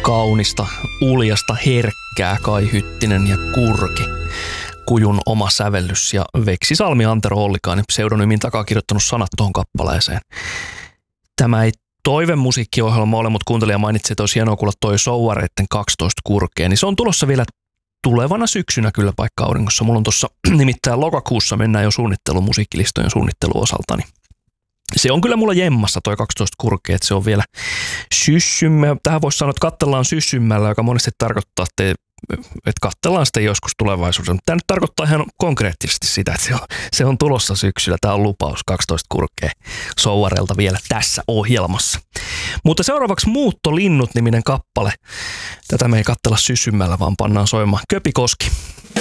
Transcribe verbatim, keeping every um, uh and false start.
Kaunista, uljasta, herkkää Kai Hyttinen ja Kurki. Kujun oma sävellys ja Veksisalmi Antero Ollikainen pseudonyymin takaa kirjoittanut sanat tuohon kappaleeseen. Tämä ei toivemusiikkiohjelma ole, mutta kuuntelija mainitsi, että olisi hienoa kuulla toi Souvareitten kaksitoista kurkea, niin se on tulossa vielä tulevana syksynä kyllä paikka auringossa. Mulla on tuossa nimittäin lokakuussa mennään jo suunnittelu, musiikkilistojen suunnitteluosalta, niin se on kyllä mulla jemmassa toi kaksitoista kurkea, että se on vielä syssymmä. Tähän voisi sanoa, että katsellaan syssymmällä, joka monesti tarkoittaa, että, että katsellaan sitten joskus tulevaisuudessa. Mutta tämä nyt tarkoittaa ihan konkreettisesti sitä, että se on, se on tulossa syksyllä. Tämä on lupaus kaksitoista kurkea Souvarelta vielä tässä ohjelmassa. Mutta seuraavaksi Muuttolinnut-niminen kappale. Tätä me ei katsella syssymmällä, vaan pannaan soimaan Köpi Koski.